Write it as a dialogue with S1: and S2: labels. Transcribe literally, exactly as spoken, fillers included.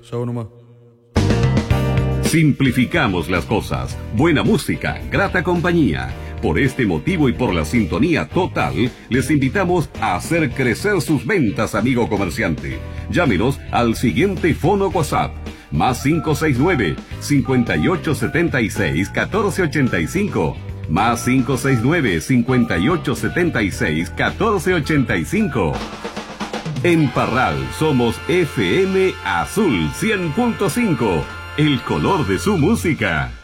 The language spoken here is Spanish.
S1: Chao nomás.
S2: Simplificamos las cosas. Buena música, grata compañía. Por este motivo y por la sintonía total, les invitamos a hacer crecer sus ventas, amigo comerciante. Llámenos al siguiente fono WhatsApp. Más cinco seis nueve, cinco ocho siete seis, uno cuatro ocho cinco. Más cinco seis nueve, cinco ocho siete seis, uno cuatro ocho cinco. En Parral somos F M Azul cien punto cinco. El color de su música.